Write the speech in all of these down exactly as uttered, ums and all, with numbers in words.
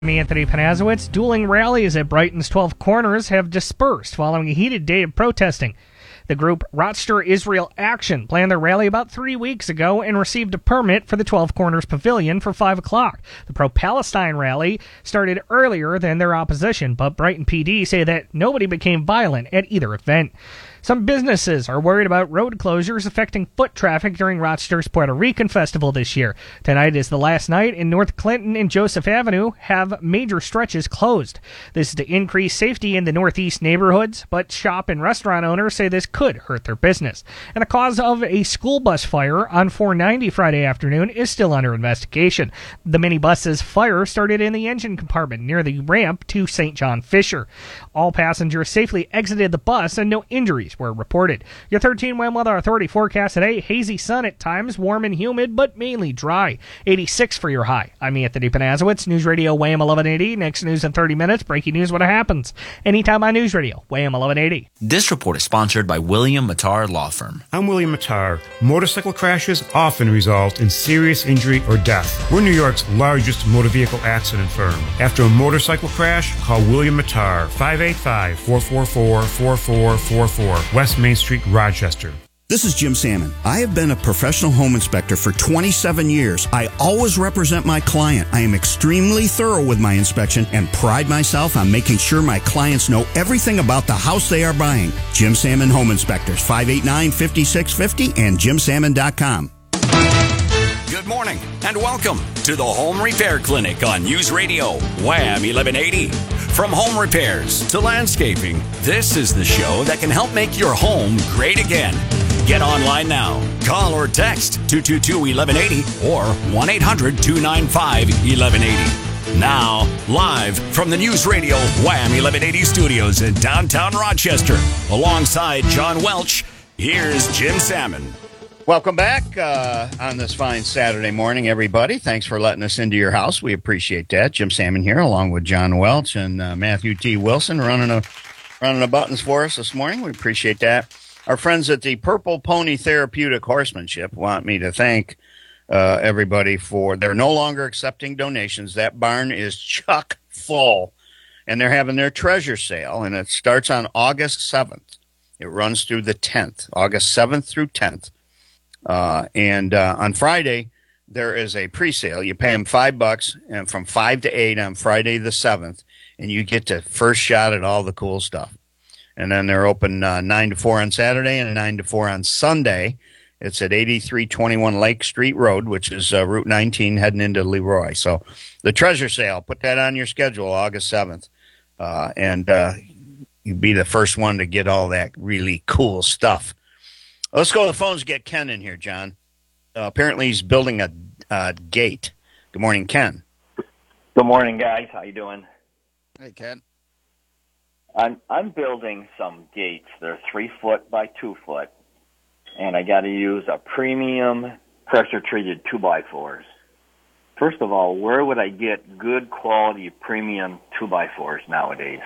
I'm Anthony Panazowitz. Dueling rallies at Brighton's twelve Corners have dispersed following a heated day of protesting. The group Rochester Israel Action planned their rally about three weeks ago and received a permit for the twelve Corners Pavilion for five o'clock. The pro-Palestine rally started earlier than their opposition, but Brighton P D say that nobody became violent at either event. Some businesses are worried about road closures affecting foot traffic during Rochester's Puerto Rican Festival this year. Tonight is the last night, and North Clinton and Joseph Avenue have major stretches closed. This is to increase safety in the northeast neighborhoods, but shop and restaurant owners say this could hurt their business. And the cause of a school bus fire on four ninety Friday afternoon is still under investigation. The minibus's fire started in the engine compartment near the ramp to Saint John Fisher. All passengers safely exited the bus and no injuries were reported. Your thirteen Wind Weather Authority forecast today: hazy sun at times, warm and humid, but mainly dry. eighty-six for your high. I'm Anthony Panazowitz, News Radio W A M eleven eighty. Next news in thirty minutes. Breaking news when it happens. Anytime on News Radio W A M eleven eighty. This report is sponsored by William Mattar Law Firm. I'm William Mattar. Motorcycle crashes often result in serious injury or death. We're New York's largest motor vehicle accident firm. After a motorcycle crash, call William Mattar, five eight five, four four four, four four four four, West Main Street, Rochester. This is Jim Salmon. I have been a professional home inspector for twenty-seven years. I always represent my client. I am extremely thorough with my inspection and pride myself on making sure my clients know everything about the house they are buying. Jim Salmon Home Inspectors, five eight nine, five six five zero and jim salmon dot com. Good morning and welcome to the Home Repair Clinic on News Radio W A M eleven eighty. From home repairs to landscaping, this is the show that can help make your home great again. Get online now. Call or text two two two, one one eight zero or one eight hundred, two nine five, one one eight zero. Now, live from the News Radio W A M eleven eighty studios in downtown Rochester, alongside John Welch, here's Jim Salmon. Welcome back uh, on this fine Saturday morning, everybody. Thanks for letting us into your house. We appreciate that. Jim Salmon here, along with John Welch and uh, Matthew T. Wilson, running a, running the buttons for us this morning. We appreciate that. Our friends at the Purple Pony Therapeutic Horsemanship want me to thank uh, everybody for, they're no longer accepting donations. That barn is chock full, and they're having their treasure sale, and it starts on August seventh. It runs through the tenth, August seventh through tenth. Uh, and uh, on Friday, there is a pre-sale. You pay them five bucks, and from five to eight on Friday the seventh, and you get the first shot at all the cool stuff. And then they're open uh, nine to four on Saturday and nine to four on Sunday. It's at eighty-three twenty-one Lake Street Road, which is uh, Route nineteen heading into Leroy. So the treasure sale, put that on your schedule, August seventh. Uh, and uh, you'd be the first one to get all that really cool stuff. Let's go to the phones and get Ken in here, John. Uh, apparently he's building a uh, gate. Good morning, Ken. Good morning, guys. How you doing? Hey, Ken. I'm I'm building some gates. They're three foot by two foot, and I got to use a premium pressure-treated two by fours. First of all, where would I get good quality premium two by fours nowadays?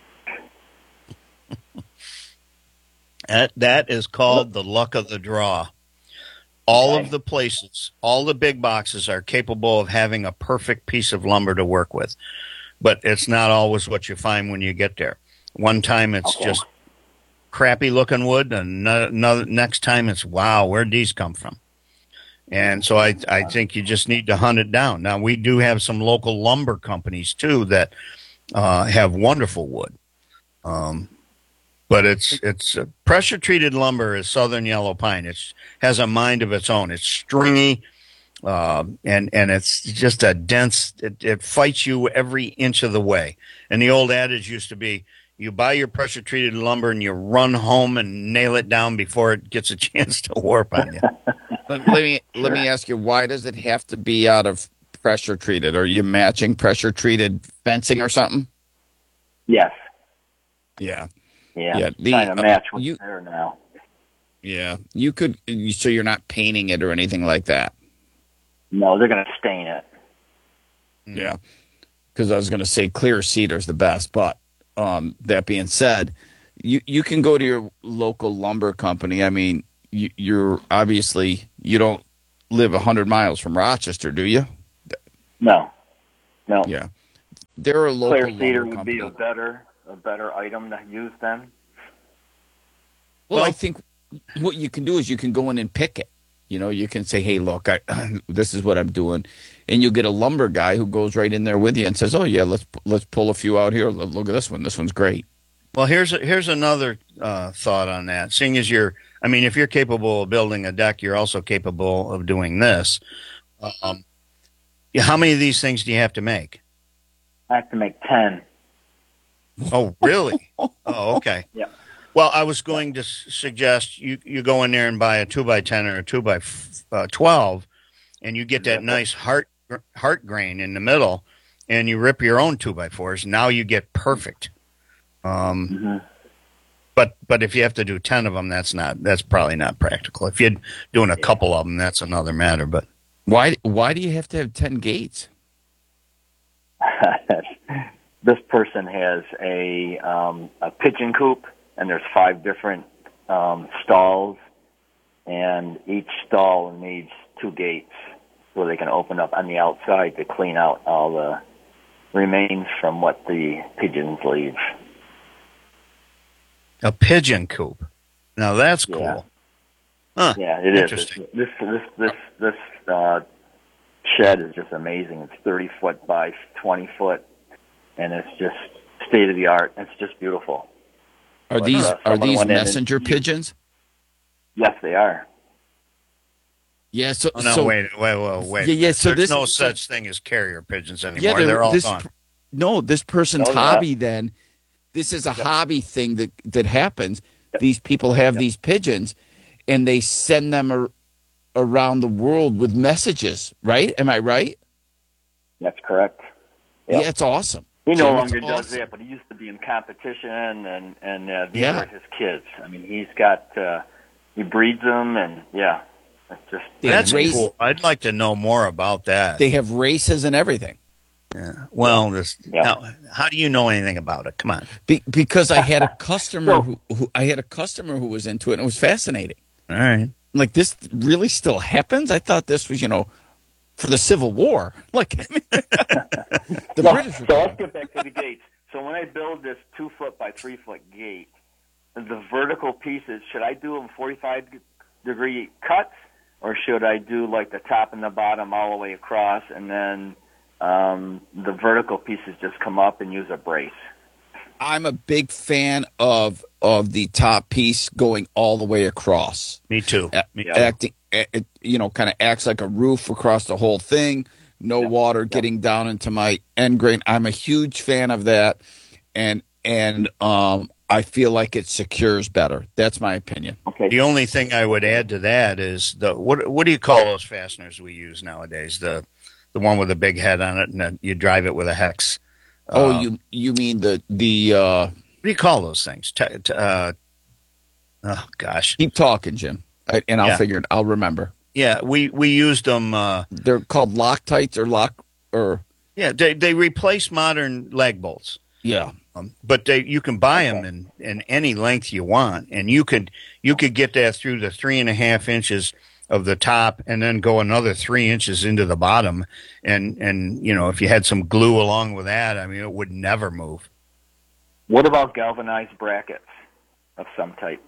That, that is called the luck of the draw. All Okay. of the places, all the big boxes are capable of having a perfect piece of lumber to work with. But it's not always what you find when you get there. One time it's Okay. just crappy looking wood, and no, no, next time it's, wow, where'd these come from? And so I, I think you just need to hunt it down. Now, we do have some local lumber companies, too, that uh, have wonderful wood. Um But it's it's uh, pressure treated lumber is southern yellow pine. It has a mind of its own. It's stringy, uh, and and it's just a dense. It, it fights you every inch of the way. And the old adage used to be: you buy your pressure treated lumber and you run home and nail it down before it gets a chance to warp on you. Let, let me let me ask you: why does it have to be out of pressure treated? Are you matching pressure treated fencing or something? Yes. Yeah. Yeah. Yeah, the, trying to match uh, what's you- there now. Yeah, you could. So you're not painting it or anything like that. No, they're going to stain it. Yeah, because I was going to say clear cedar's the best, but um, that being said, you you can go to your local lumber company. I mean, you, you're obviously you don't live a hundred miles from Rochester, do you? No. No. Yeah. They're a local Clear cedar lumber would be a company. better a better item to use then. Well, I think what you can do is you can go in and pick it. You know, you can say, hey, look, I, this is what I'm doing. And you'll get a lumber guy who goes right in there with you and says, oh, yeah, let's let's pull a few out here. Look at this one. This one's great. Well, here's a, here's another uh, thought on that. Seeing as you're, I mean, if you're capable of building a deck, you're also capable of doing this. Um, yeah, how many of these things do you have to make? I have to make ten. Oh, really? Oh, okay. Yeah. Well, I was going to s- suggest you, you go in there and buy a two by ten or a two by twelve, and you get that nice heart heart grain in the middle, and you rip your own two by fours. Now you get perfect. Um, Mm-hmm. but but if you have to do ten of them, that's not that's probably not practical. If you're doing a couple of them, that's another matter. But Why Why do you have to have ten gates? This person has a um, a pigeon coop, and there's five different um, stalls, and each stall needs two gates so they can open up on the outside to clean out all the remains from what the pigeons leave. a pigeon coop. Now that's cool. Yeah. Huh. Yeah, it is. Interesting. It's, this this this this uh, shed is just amazing. It's thirty foot by twenty foot, and it's just state of the art. It's just beautiful. Are But, these uh, are someone these went in and- messenger pigeons? Yes, they are. Yeah. So Oh, no, so, wait, wait, wait, wait. Yeah, yeah, so There's this- no so- such thing as carrier pigeons anymore. Yeah, they're, they're- all this, gone. No, this person's No, they're hobby. Then this is a hobby thing that that happens. These people have these pigeons, and they send them ar- around the world with messages. Right? Am I right? That's correct. Yeah, Yeah. it's awesome. He no Jim, it's longer does awesome. that, but he used to be in competition, and and uh, these Yeah. are his kids. I mean, he's got uh, he breeds them, and yeah, it's just They have That's race- cool. I'd like to know more about that. They have races and everything. yeah. Well, this, Yeah. now, how do you know anything about it? Come on. Be, because I had a customer who, who I had a customer who was into it, and it was fascinating. All right. Like, this really still happens? I thought this was, you know, for the Civil War. Like, I mean, the Well, British. were so let's coming. get back to the gates. So when I build this two foot by three foot gate, the vertical pieces, should I do them forty-five degree cuts, or should I do like the top and the bottom all the way across, and then um, the vertical pieces just come up and use a brace? I'm a big fan of of the top piece going all the way across. Me too. A- Me too. Acting, it, you know, kind of acts like a roof across the whole thing. No water getting down into my end grain. I'm a huge fan of that, and and um, I feel like it secures better. That's my opinion. Okay. The only thing I would add to that is the what what do you call those fasteners we use nowadays? The the one with a big head on it, and then you drive it with a hex. Oh, Uh, you you mean the the? Uh, What do you call those things? T- t- uh, oh gosh, keep talking, Jim, I, and I'll Yeah. figure it. I'll remember. yeah, we we used them. Uh, They're called Loctites or lock or yeah, they they replace modern lag bolts. yeah. Um, but they, you can buy them in, in any length you want, and you could you could get that through the three and a half inches of the top, and then go another three inches into the bottom, and and you know if you had some glue along with that, I mean it would never move. What about galvanized brackets of some type?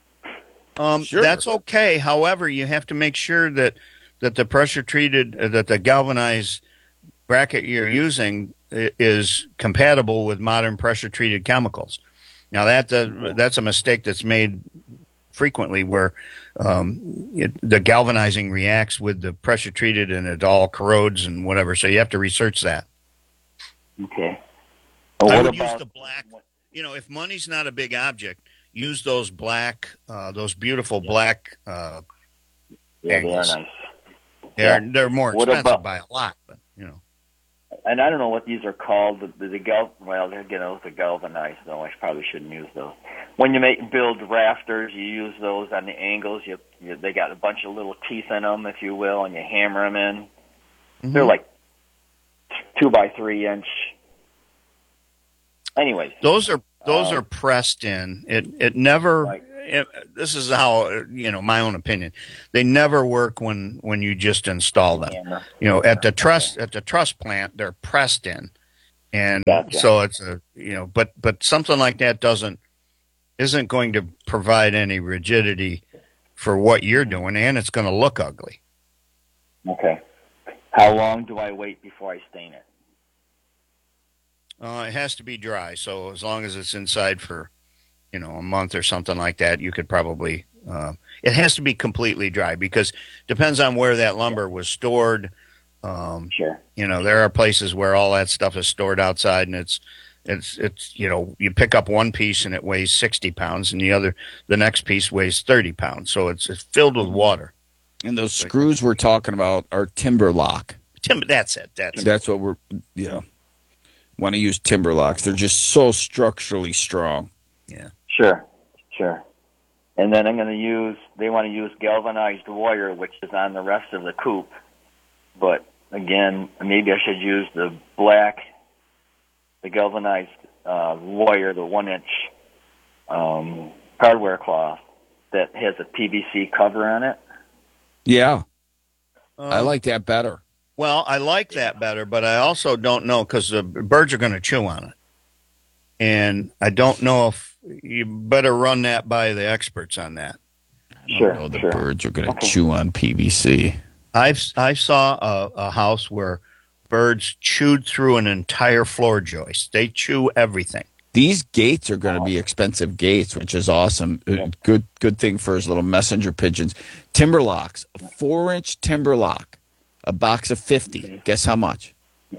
Um, Sure. That's okay. However, you have to make sure that that the pressure treated uh, that the galvanized bracket you're using i- is compatible with modern pressure treated chemicals. Now that uh, that's a mistake that's made frequently, where um, it, the galvanizing reacts with the pressure treated and it all corrodes and whatever. So you have to research that. Okay. Well, I what would about use the black. You know, if money's not a big object, use those black, uh, those beautiful black. Uh, yeah, they are angles. nice. they're they're more What expensive about- by a lot, but you know. And I don't know what these are called. The, the, the gal, well, again, those are galvanized, though. I probably shouldn't use those. When you make build rafters, you use those on the angles. You, you they got a bunch of little teeth in them, if you will, and you hammer them in. Mm-hmm. They're like two by three inch. Anyways, Those are those Uh, are pressed in. It it never. Right. It, this is how uh, you know my own opinion. They never work when when you just install them. hammer. You know, at the truss at the truss plant, they're pressed in, And Gotcha. so it's a, you know, but, but something like that doesn't, isn't going to provide any rigidity for what you're doing, and it's going to look ugly. Okay. How long do I wait before I stain it? Uh, it has to be dry, so as long as it's inside for, you know, a month or something like that, you could probably, uh, it has to be completely dry because depends on where that lumber was stored. Um, Sure. You know, there are places where all that stuff is stored outside, and it's, it's, it's, you know, you pick up one piece and it weighs sixty pounds, and the other, the next piece weighs thirty pounds. So it's, it's filled with water. And those screws we're talking about are timber lock. Timber, that's it. That's, That's what we're, yeah. Want to use timber locks. They're just so structurally strong. yeah. Sure, sure. And then I'm going to use, they want to use galvanized wire, which is on the rest of the coop. But again, maybe I should use the black, the galvanized uh, wire, the one inch um, hardware cloth that has a P V C cover on it. Yeah. Uh, I like that better. Well, I like that better, but I also don't know because the birds are going to chew on it. And I don't know if you better run that by the experts on that. Sure, Oh, the sure. birds are going to Okay. chew on P V C. I've I saw a, a house where birds chewed through an entire floor joist. They chew everything. These gates are going to be expensive gates, which is awesome. Uh, Good, good thing for his little messenger pigeons. Timber locks, a four-inch timber lock, a box of fifty. Guess how much?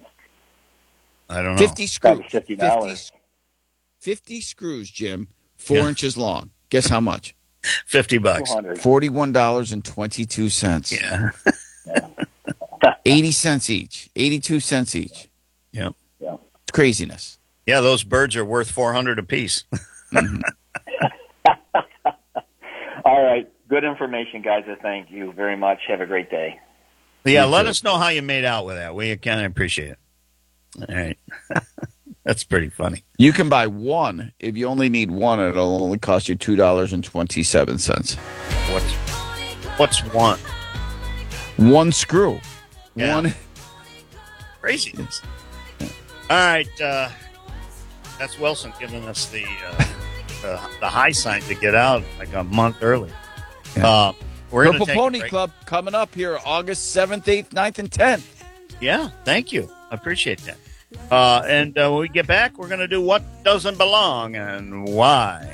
I don't know. Fifty screws. Probably fifty dollars. fifty screws, Jim. Four Yeah. inches long. Guess how much? Fifty bucks. two hundred. Forty-one dollars and twenty-two cents. Yeah. Eighty cents each. Eighty-two cents each. Yep. Yeah. It's craziness. Yeah, those birds are worth four hundred apiece. All right. Good information, guys. I thank you very much. Have a great day. Yeah, You let too. us know how you made out with that. We kind of appreciate it. All right. That's pretty funny. You can buy one. If you only need one, it'll only cost you two dollars and twenty-seven cents. What's what's one? One screw. Yeah. One. Craziness. All right. Uh, that's Wilson giving us the, uh, the the high sign to get out like a month early. Yeah. Uh, we're gonna Purple take a Pony break. Club coming up here August seventh, eighth, ninth, and tenth. Yeah, thank you. I appreciate that. Uh, and uh, when we get back, we're going to do what doesn't belong and why.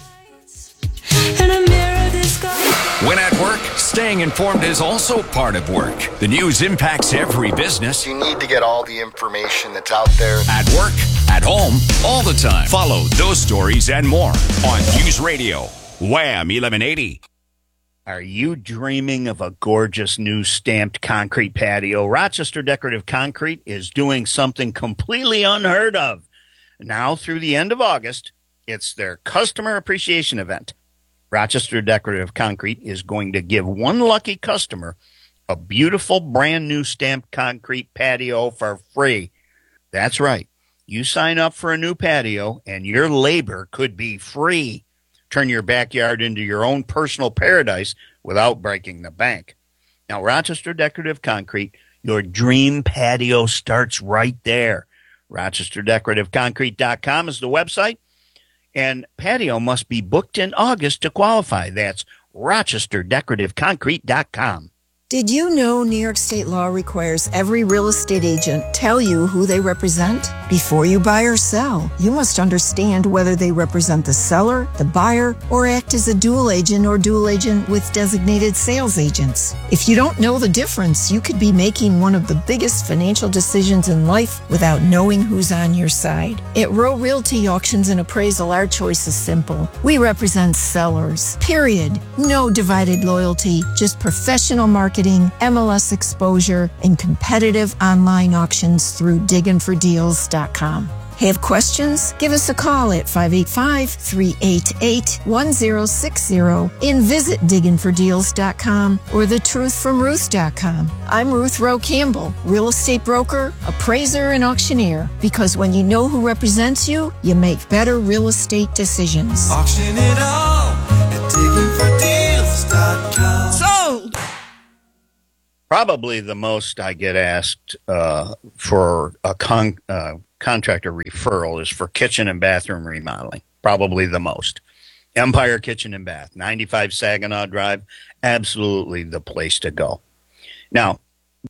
When at work, staying informed is also part of work. The news impacts every business. You need to get all the information that's out there. At work, at home, all the time. Follow those stories and more on News Radio, Wham eleven eighty. Are you dreaming of a gorgeous new stamped concrete patio? Rochester Decorative Concrete is doing something completely unheard of. Now through the end of August, it's their customer appreciation event. Rochester Decorative Concrete is going to give one lucky customer a beautiful brand new stamped concrete patio for free. That's right. You sign up for a new patio and your labor could be free. Turn your backyard into your own personal paradise without breaking the bank. Now, Rochester Decorative Concrete, your dream patio starts right there. Rochester Decorative Concrete dot com is the website, and patio must be booked in August to qualify. That's Rochester Decorative Concrete dot com. Did you know New York state law requires every real estate agent tell you who they represent? Before you buy or sell, you must understand whether they represent the seller, the buyer, or act as a dual agent or dual agent with designated sales agents. If you don't know the difference, you could be making one of the biggest financial decisions in life without knowing who's on your side. At Row Realty Auctions and Appraisal, our choice is simple. We represent sellers, period. No divided loyalty, just professional marketing, M L S exposure, and competitive online auctions through diggin for deals dot com. Have questions? Give us a call at five eight five, three eight eight, one zero six zero and visit diggin for deals dot com or the truth from ruth dot com. I'm Ruth Rowe Campbell, real estate broker, appraiser, and auctioneer, because when you know who represents you, you make better real estate decisions. Auction it all at diggin for deals dot com. Sold! Probably the most I get asked uh, for a con- uh, contractor referral is for kitchen and bathroom remodeling, probably the most. Empire Kitchen and Bath, ninety-five Saginaw Drive, absolutely the place to go. Now,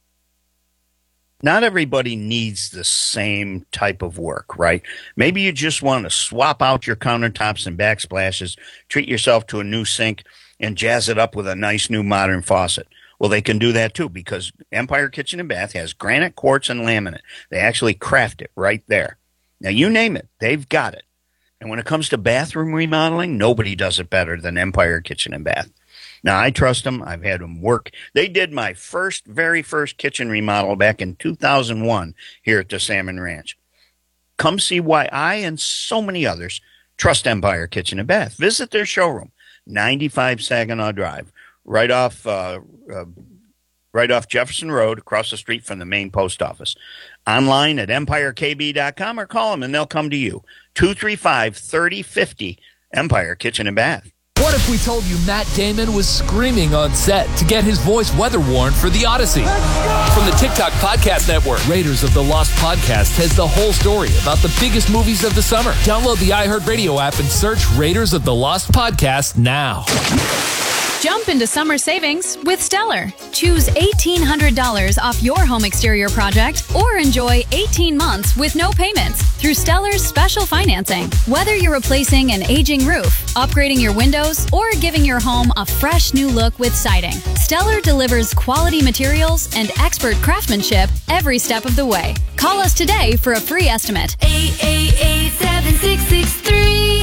not everybody needs the same type of work, right? Maybe you just want to swap out your countertops and backsplashes, treat yourself to a new sink, and jazz it up with a nice new modern faucet. Well, they can do that too, because Empire Kitchen and Bath has granite, quartz, and laminate. They actually craft it right there. Now, you name it, they've got it. And when it comes to bathroom remodeling, nobody does it better than Empire Kitchen and Bath. Now, I trust them. I've had them work. They did my first, very first kitchen remodel back in two thousand one here at the Salmon Ranch. Come see why I and so many others trust Empire Kitchen and Bath. Visit their showroom, ninety-five Saginaw Drive, right off uh, uh, right off Jefferson Road, across the street from the main post office. Online at empire k b dot com or call them and they'll come to you. two three five, three oh five oh, Empire Kitchen and Bath. What if we told you Matt Damon was screaming on set to get his voice weather worn for The Odyssey? From the TikTok Podcast Network, Raiders of the Lost Podcast has the whole story about the biggest movies of the summer. Download the iHeartRadio app and search Raiders of the Lost Podcast now. Jump into summer savings with Stellar. Choose eighteen hundred dollars off your home exterior project or enjoy eighteen months with no payments through Stellar's special financing. Whether you're replacing an aging roof, upgrading your windows, or giving your home a fresh new look with siding, Stellar delivers quality materials and expert craftsmanship every step of the way. Call us today for a free estimate. eight eight eight, seven six six three,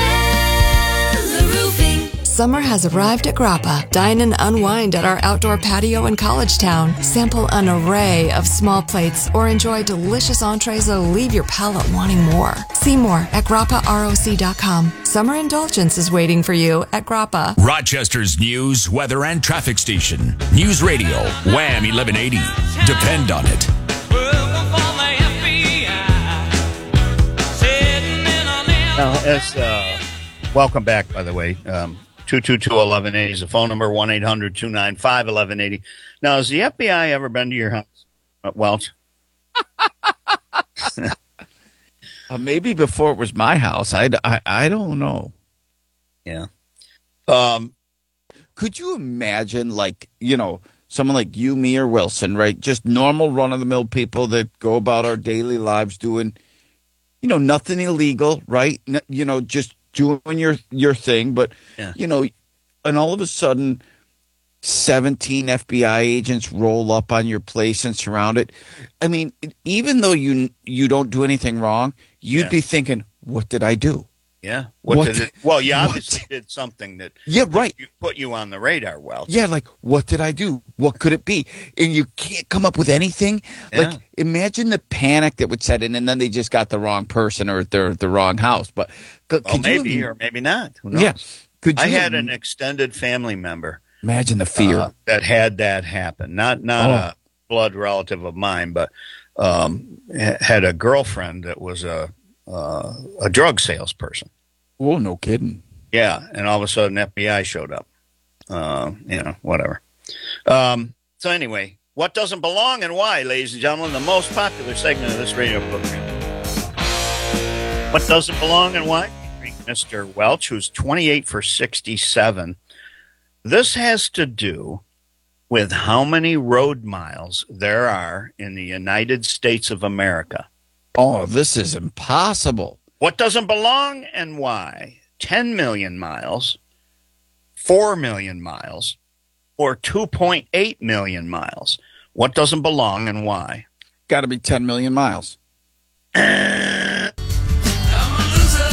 Stellar Roofing. Summer has arrived at Grappa. Dine and unwind at our outdoor patio in College Town. Sample an array of small plates or enjoy delicious entrees that'll leave your palate wanting more. See more at grappa roc dot com. Summer indulgence is waiting for you at Grappa. Rochester's news, weather, and traffic station. News Radio, Wham eleven eighty. Depend on it. Now, as, uh, welcome back, by the way. Um, two two two, eleven eighty is the phone number, one eight hundred, two nine five, eleven eighty. Now, has the F B I ever been to your house, uh, Welch? uh, maybe before it was my house. I, I, I don't know. Yeah. Um, Could you imagine, like, you know, someone like you, me, or Wilson, right? Just normal run-of-the-mill people that go about our daily lives doing, you know, nothing illegal, right? N- you know, just doing your your thing, but yeah. you know, and all of a sudden seventeen F B I agents roll up on your place and surround it. I mean, even though you you don't do anything wrong, you'd yeah. be thinking, what did I do? Yeah. What, what did it, well, you what? obviously did something that yeah, right. you put you on the radar, Welch. Yeah, like, what did I do? What could it be? And you can't come up with anything. Yeah. Like, imagine the panic that would set in, and then they just got the wrong person or they're the wrong house. But could, well, could maybe you, or maybe not. Who knows? Yeah. Could you I had an extended family member. Imagine the fear uh, that had that happen. Not not oh. a blood relative of mine, but um, had a girlfriend that was a uh, a drug salesperson. Oh, no kidding. Yeah, and all of a sudden F B I showed up. Uh, you know, whatever. Um, so anyway, what doesn't belong and why, ladies and gentlemen, the most popular segment of this radio program. What doesn't belong and why? Mister Welch, who's twenty-eight for sixty-seven. This has to do with how many road miles there are in the United States of America. Oh, this is impossible. What doesn't belong and why? ten million miles, four million miles, or two point eight million miles? What doesn't belong and why? Got to be ten million miles. I'm a loser,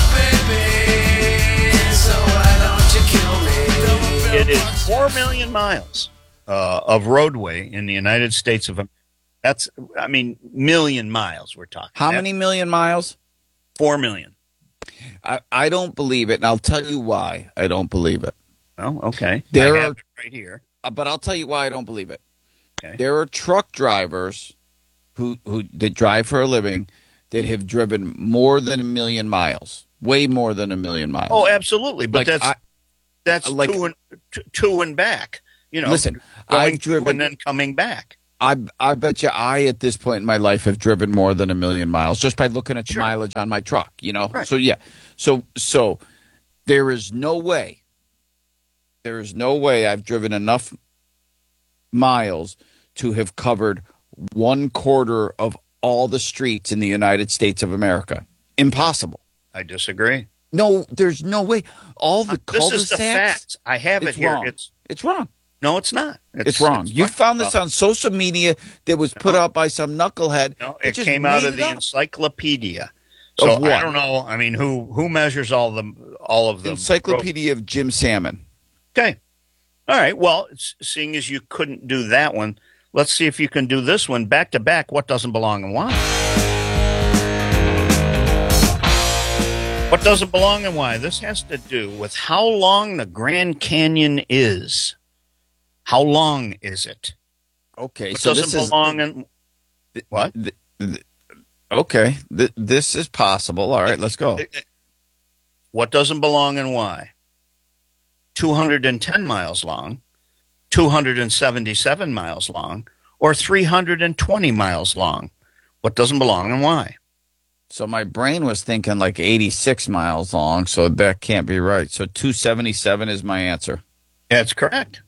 baby, so why don't you kill me? It is four million miles uh, of roadway in the United States of America. That's, I mean, million miles we're talking. How That's many million miles? Four million. I, I don't believe it, and I'll tell you why I don't believe it. Oh, okay. There I are have it right here. Uh, but I'll tell you why I don't believe it. Okay. There are truck drivers who who that drive for a living that have driven more than a million miles, way more than a million miles. Oh, absolutely. But Like, that's I- that's like- to and to, to and back. You know, Listen, going I've to driven- and then coming back. I I bet you I at this point in my life have driven more than a million miles just by looking at the Sure. mileage on my truck, you know. Right. So yeah, so so there is no way, there is no way I've driven enough miles to have covered one quarter of all the streets in the United States of America. Impossible. I disagree. No, there's no way. All the This cul-de-sacs. is the fact. I have it it's here. Wrong. It's it's wrong. no, it's not. It's, wrong. You found this on social media that was put out by some knucklehead. No, that it just came out made of it the up. encyclopedia. So Of what? I don't know. I mean, who who measures all the all of the Encyclopedia of Jim Salmon. Okay. All right. Well, s- seeing as you couldn't do that one, let's see if you can do this one back to back. What doesn't belong and why? What doesn't belong and why? This has to do with how long the Grand Canyon is. How long is it? Okay, What so doesn't this is belong and what? th- th- okay. Th- this is possible. All right, let's go. What doesn't belong and why? two hundred ten miles long, two hundred seventy-seven miles long, or three hundred twenty miles long? What doesn't belong and why? So my brain was thinking like eighty-six miles long, so that can't be right. So two seventy-seven is my answer. That's correct.